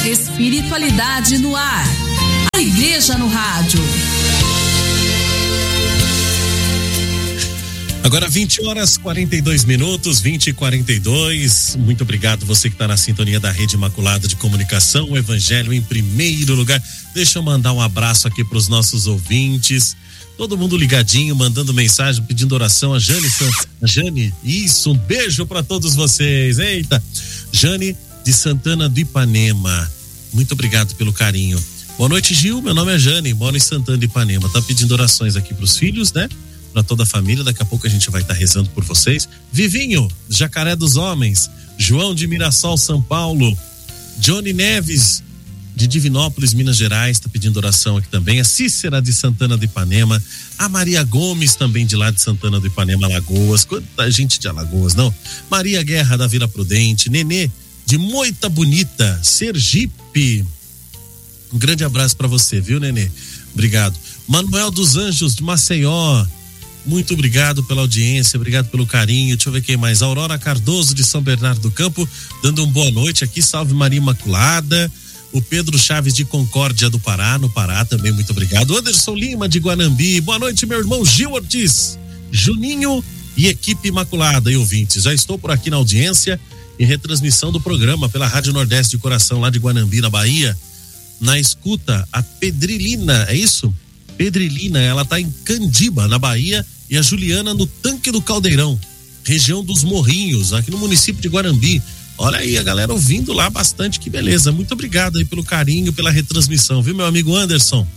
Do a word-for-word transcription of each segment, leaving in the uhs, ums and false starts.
Espiritualidade no ar. A Igreja no Rádio. Agora vinte horas quarenta e dois minutos, vinte e quarenta e dois. Muito obrigado você que está na sintonia da Rede Imaculada de Comunicação, o Evangelho em primeiro lugar. Deixa eu mandar um abraço aqui para os nossos ouvintes. Todo mundo ligadinho, mandando mensagem, pedindo oração. A Jane, a Jane, isso, um beijo para todos vocês. Eita, Jane de Santana do Ipanema. Muito obrigado pelo carinho. Boa noite, Gil. Meu nome é Jane, moro em Santana do Ipanema. Tá pedindo orações aqui para os filhos, né? Para toda a família. Daqui a pouco a gente vai estar tá rezando por vocês. Vivinho, Jacaré dos Homens. João de Mirassol, São Paulo. Johnny Neves de Divinópolis, Minas Gerais, tá pedindo oração aqui também. A Cícera de Santana do Ipanema. A Maria Gomes também de lá de Santana do Ipanema, Alagoas. Quanta gente de Alagoas, não? Maria Guerra da Vila Prudente. Nenê de Moita Bonita, Sergipe. Um grande abraço para você, viu, Nenê? Obrigado. Manuel dos Anjos de Maceió. Muito obrigado pela audiência, obrigado pelo carinho. Deixa eu ver quem mais. Aurora Cardoso de São Bernardo do Campo, dando uma boa noite aqui. Salve Maria Imaculada. O Pedro Chaves de Concórdia do Pará, no Pará também, muito obrigado. Anderson Lima de Guanambi. Boa noite, meu irmão Gil Ortiz, Juninho e equipe Imaculada e ouvintes. Já estou por aqui na audiência e retransmissão do programa pela Rádio Nordeste de Coração, lá de Guanambi, na Bahia. Na escuta, a Pedrilina, é isso? Pedrilina, ela tá em Candiba, na Bahia, e a Juliana no Tanque do Caldeirão, região dos Morrinhos, aqui no município de Guarambi. Olha aí, a galera ouvindo lá bastante, que beleza. Muito obrigado aí pelo carinho, pela retransmissão, viu, meu amigo Anderson?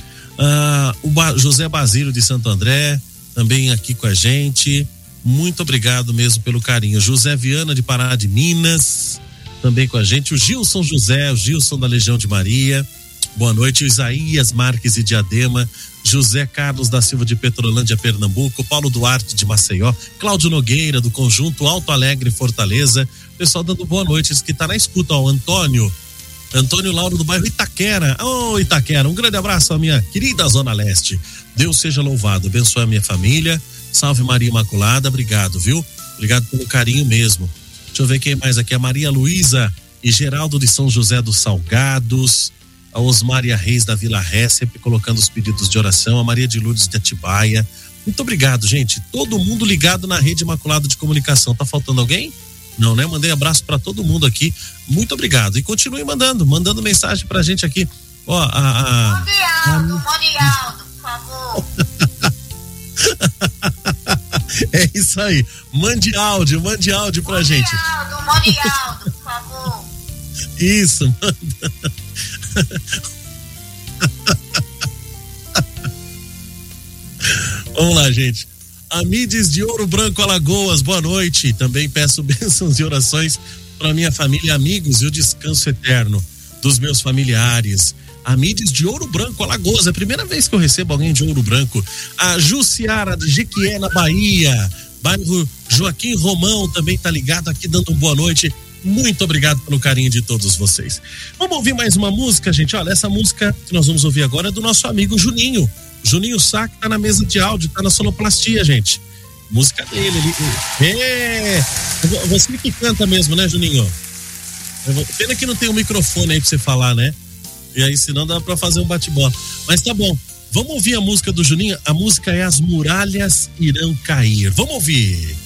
Ah, o ba- José Basílio de Santo André, também aqui com a gente. Muito obrigado mesmo pelo carinho. José Viana de Pará de Minas, também com a gente. O Gilson José, o Gilson da Legião de Maria. Boa noite. O Isaías Marques de Diadema. José Carlos da Silva de Petrolândia, Pernambuco. Paulo Duarte de Maceió. Cláudio Nogueira do Conjunto Alto Alegre, Fortaleza. Pessoal dando boa noite, que tá na escuta, ó. Antônio. Antônio Lauro do bairro Itaquera. Ô, oh, Itaquera, um grande abraço à minha querida Zona Leste. Deus seja louvado, abençoe a minha família. Salve Maria Imaculada, obrigado, viu? Obrigado pelo carinho mesmo. Deixa eu ver quem mais aqui. A Maria Luísa e Geraldo de São José dos Salgados. A Osmária Reis da Vila Ré, sempre colocando os pedidos de oração. A Maria de Lourdes de Atibaia. Muito obrigado, gente. Todo mundo ligado na Rede Imaculada de Comunicação. Tá faltando alguém? Não, né? Mandei abraço para todo mundo aqui. Muito obrigado. E continue mandando, mandando mensagem pra gente aqui. Ó, a. a mande Aldo, mande Aldo, por favor. É isso aí. Mande áudio, mande áudio pra mande gente. Aldo, mande Aldo, por favor. Isso, manda. Vamos lá, gente. Amides de Ouro Branco, Alagoas, boa noite. Também peço bênçãos e orações para minha família e amigos e o descanso eterno dos meus familiares. Amides de Ouro Branco, Alagoas, é a primeira vez que eu recebo alguém de Ouro Branco. A Jussiara de Jequié, na Bahia, bairro Joaquim Romão também tá ligado aqui, dando uma boa noite. Muito obrigado pelo carinho de todos vocês. Vamos ouvir mais uma música, gente. Olha, essa música que nós vamos ouvir agora é do nosso amigo Juninho. Juninho Sá, que tá na mesa de áudio, tá na sonoplastia, gente. Música dele. Ele... É! Você que canta mesmo, né, Juninho? Pena que não tem um microfone aí pra você falar, né? E aí, senão dá pra fazer um bate-bola. Mas tá bom. Vamos ouvir a música do Juninho? A música é As Muralhas Irão Cair. Vamos ouvir.